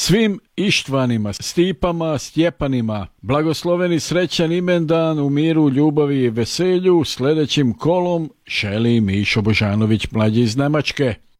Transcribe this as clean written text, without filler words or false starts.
Svim Ištvanima, Stipama, Stjepanima, blagosloveni srećan imendan u miru, ljubavi i veselju, sljedećim kolom šeli Mišo Božanović mlađi iz Njemačke.